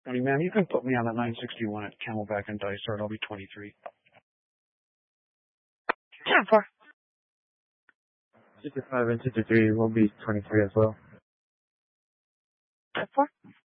I mean, man, you can put me on that 961 at Camelback and Dysart. I'll be 23. 10-4. 65 and 63 will be 23 as well. 10-4.